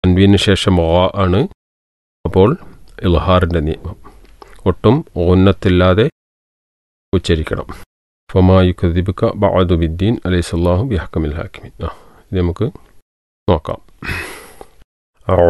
തൻവീന് ശേഷം റാ ആണ്. അപ്പോൾ ഇൽഹാറിൻ്റെ നിയമം ഒട്ടും ഉന്നത്തില്ലാതെ ഉച്ചരിക്കണം. ഫമായുക്കദിബുക ബഅദു ബിദ്ദീൻ അലൈഹിസ്സലാഹു ബിഹക്കമിൽ ഹാക്കിമീൻ. ഇത് നമുക്ക് നോക്കാം.